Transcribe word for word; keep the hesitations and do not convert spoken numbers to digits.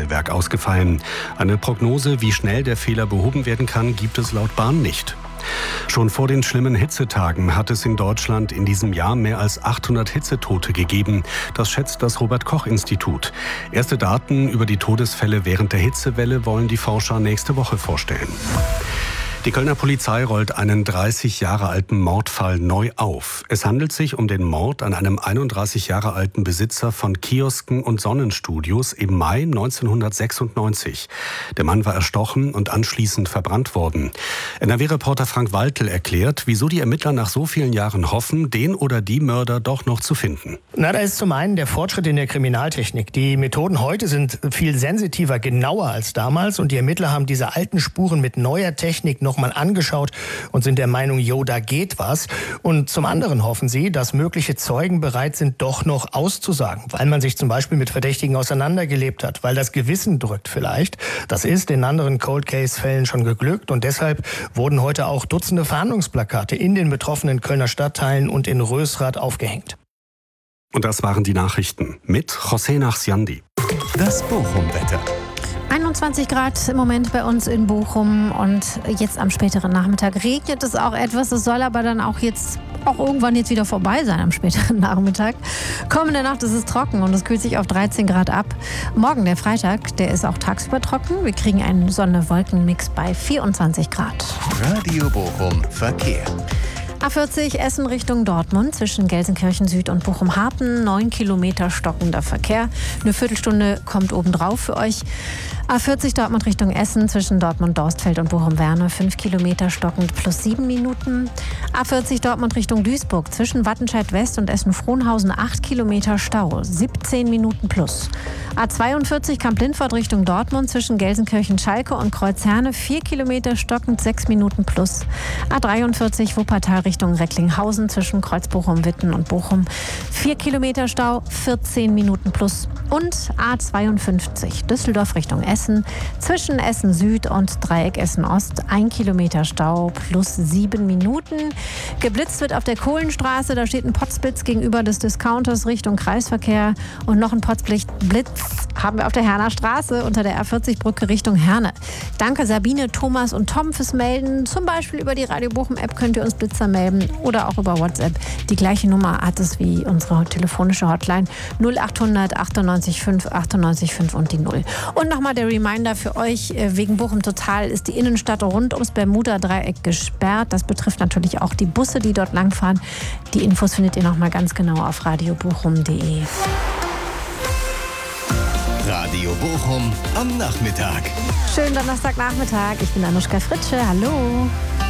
Wasserstellwerk ausgefallen. Eine Prognose, wie schnell der Fehler behoben werden kann, gibt es laut Bahn nicht. Schon vor den schlimmen Hitzetagen hat es in Deutschland in diesem Jahr mehr als achthundert Hitzetote gegeben. Das schätzt das Robert-Koch-Institut. Erste Daten über die Todesfälle während der Hitzewelle wollen die Forscher nächste Woche vorstellen. Die Kölner Polizei rollt einen dreißig Jahre alten Mordfall neu auf. Es handelt sich um den Mord an einem einunddreißig Jahre alten Besitzer von Kiosken und Sonnenstudios im Mai neunzehnhundertsechsundneunzig. Der Mann war erstochen und anschließend verbrannt worden. N R W-Reporter Frank Waltel erklärt, wieso die Ermittler nach so vielen Jahren hoffen, den oder die Mörder doch noch zu finden. Na, da ist zum einen der Fortschritt in der Kriminaltechnik. Die Methoden heute sind viel sensitiver, genauer als damals. Und die Ermittler haben diese alten Spuren mit neuer Technik noch mal angeschaut und sind der Meinung, jo, da geht was. Und zum anderen hoffen sie, dass mögliche Zeugen bereit sind, doch noch auszusagen, weil man sich zum Beispiel mit Verdächtigen auseinandergelebt hat, weil das Gewissen drückt vielleicht. Das ist in anderen Cold-Case-Fällen schon geglückt und deshalb wurden heute auch Dutzende Fahndungsplakate in den betroffenen Kölner Stadtteilen und in Rösrath aufgehängt. Und das waren die Nachrichten mit José Nachsiandi. Das Bochum-Wetter. einundzwanzig Grad im Moment bei uns in Bochum und jetzt am späteren Nachmittag regnet es auch etwas. Es soll aber dann auch jetzt auch irgendwann jetzt wieder vorbei sein am späteren Nachmittag. Kommende Nacht ist es trocken und es kühlt sich auf dreizehn Grad ab. Morgen, der Freitag, der ist auch tagsüber trocken. Wir kriegen einen Sonne-Wolken-Mix bei vierundzwanzig Grad. Radio Bochum Verkehr. A vierzig Essen Richtung Dortmund zwischen Gelsenkirchen Süd und Bochum-Harten. Neun Kilometer stockender Verkehr. Eine Viertelstunde kommt obendrauf für euch. A vierzig Dortmund Richtung Essen zwischen Dortmund-Dorstfeld und Bochum-Werne. Fünf Kilometer stockend plus sieben Minuten. A vierzig Dortmund Richtung Duisburg zwischen Wattenscheid West und Essen-Frohnhausen. Acht Kilometer Stau. siebzehn Minuten plus. A zweiundvierzig Kamp-Lindfort Richtung Dortmund zwischen Gelsenkirchen-Schalke und Kreuzherne. Vier Kilometer stockend. Sechs Minuten plus. A dreiundvierzig Wuppertal Richtung Recklinghausen zwischen Kreuzbochum-Witten und Bochum. Vier Kilometer Stau, vierzehn Minuten plus. Und A zweiundfünfzig Düsseldorf Richtung Essen zwischen Essen Süd und Dreieck Essen Ost. Ein Kilometer Stau plus sieben Minuten. Geblitzt wird auf der Kohlenstraße. Da steht ein Potzblitz gegenüber des Discounters Richtung Kreisverkehr. Und noch ein Potzblitz haben wir auf der Herner Straße unter der R vierzig Brücke Richtung Herne. Danke Sabine, Thomas und Tom fürs Melden. Zum Beispiel über die Radio Bochum App könnt ihr uns Blitzer melden oder auch über WhatsApp. Die gleiche Nummer hat es wie unsere telefonische Hotline null achthundert achtundneunzig fünf achtundneunzig fünf und die null. Und nochmal der Reminder für euch, wegen Bochum Total ist die Innenstadt rund ums Bermuda-Dreieck gesperrt. Das betrifft natürlich auch die Busse, die dort langfahren. Die Infos findet ihr nochmal ganz genau auf radiobochum punkt de. Radio Bochum am Nachmittag. Schönen Donnerstagnachmittag. Ich bin Anuschka Fritsche. Hallo.